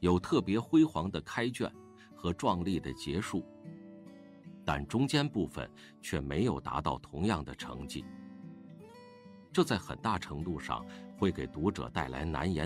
有特别辉煌的开卷和壮丽的结束，但中间部分却没有达到同样的成绩。这在很大程度上会给读者带来难言